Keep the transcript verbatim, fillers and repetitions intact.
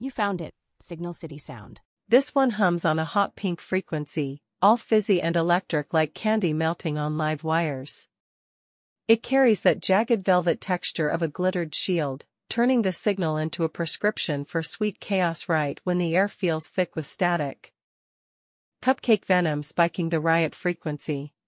You found it, Signal City Sound. This one hums on a hot pink frequency, all fizzy and electric like candy melting on live wires. It carries that jagged velvet texture of a glittered shield, turning the signal into a prescription for sweet chaos right when the air feels thick with static. Cupcake venom spiking the riot frequency.